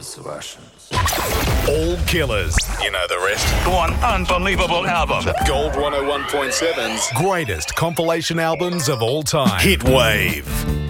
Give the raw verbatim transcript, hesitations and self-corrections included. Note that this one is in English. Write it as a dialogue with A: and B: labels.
A: those Russians.
B: All killers. You know the rest.
C: One unbelievable album.
B: Gold one oh one point seven's greatest compilation albums of all time. Hit Wave.